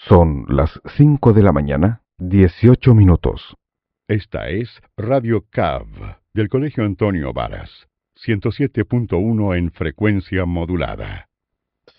Son las 5 de la mañana, 18 minutos. Esta es Radio CAV, del Colegio Antonio Varas, 107.1 en frecuencia modulada.